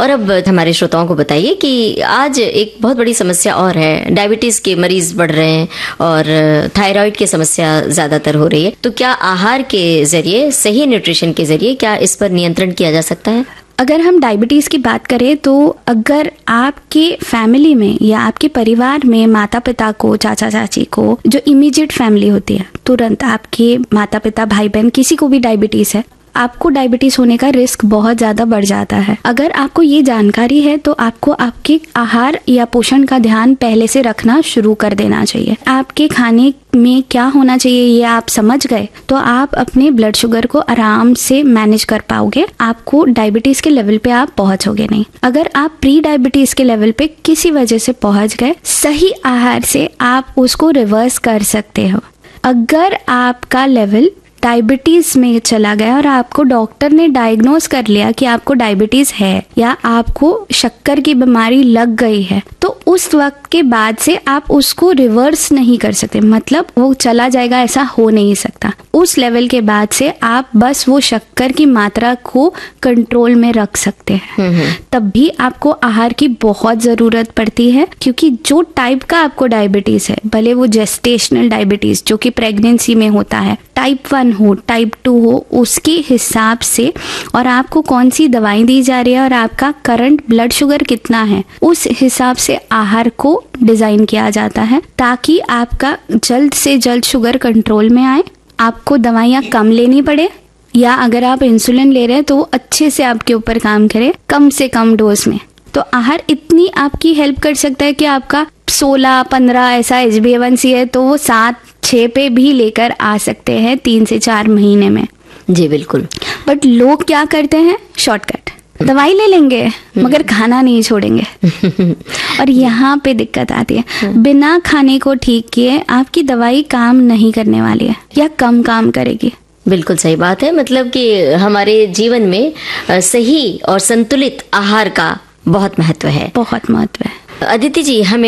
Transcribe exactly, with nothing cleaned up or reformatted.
और अब हमारे श्रोताओं को बताइए कि आज एक बहुत बड़ी समस्या और है, डायबिटीज के मरीज बढ़ रहे हैं और थायराइड की समस्या ज्यादातर हो रही है। तो क्या आहार के जरिए, सही न्यूट्रिशन के जरिए क्या इस पर नियंत्रण किया जा सकता है? अगर हम डायबिटीज़ की बात करें तो अगर आपके फैमिली में या आपके परिवार में माता पिता को, चाचा चाची को, जो इमीडिएट फैमिली होती है, तुरंत आपके माता पिता, भाई बहन, किसी को भी डायबिटीज़ है, आपको डायबिटीज होने का रिस्क बहुत ज़्यादा बढ़ जाता है। अगर आपको ये जानकारी है तो आपको आपके आहार या पोषण का ध्यान पहले से रखना शुरू कर देना चाहिए। आपके खाने में क्या होना चाहिए ये आप समझ गए तो आप अपने ब्लड शुगर को आराम से मैनेज कर पाओगे। आपको डायबिटीज के लेवल पे आप पहुंचोगे नहीं। अगर आप प्री डायबिटीज के लेवल पे किसी वजह से पहुंच गए, सही आहार से आप उसको रिवर्स कर सकते हो। अगर आपका लेवल डायबिटीज में चला गया और आपको डॉक्टर ने डायग्नोज कर लिया कि आपको डायबिटीज है या आपको शक्कर की बीमारी लग गई है, तो उस वक्त के बाद से आप उसको रिवर्स नहीं कर सकते, मतलब वो चला जाएगा ऐसा हो नहीं सकता। उस लेवल के बाद से आप बस वो शक्कर की मात्रा को कंट्रोल में रख सकते हैं। तब भी आपको आहार की बहुत जरूरत पड़ती है, क्योंकि जो टाइप का आपको डायबिटीज है, भले वो जेस्टेशनल डायबिटीज जो कि प्रेगनेंसी में होता है, टाइप वन हो, टाइप टू हो, उसके हिसाब से और आपको कौन सी दवाई दी जा रही है और आपका करंट ब्लड शुगर कितना है, उस हिसाब से आहार को डिजाइन किया जाता है ताकि आपका जल्द से जल्द शुगर कंट्रोल में आए, आपको दवाइयाँ कम लेनी पड़े, या अगर आप इंसुलिन ले रहे हैं तो वो अच्छे से आपके ऊपर काम करे कम से कम डोज में। तो आहार इतनी आपकी हेल्प कर सकता है कि आपका सोलह पंद्रह ऐसा एच बी ए वन सी है तो वो सात छः पे भी लेकर आ सकते हैं तीन से चार महीने में। जी बिल्कुल। बट लोग क्या करते हैं, शॉर्टकट, दवाई ले लेंगे मगर खाना नहीं छोड़ेंगे और यहाँ पे दिक्कत आती है। बिना खाने को ठीक किए आपकी दवाई काम नहीं करने वाली है या कम काम करेगी। बिल्कुल सही बात है, मतलब कि हमारे जीवन में सही और संतुलित आहार का बहुत महत्व है। बहुत महत्व है। अदिति जी, हमें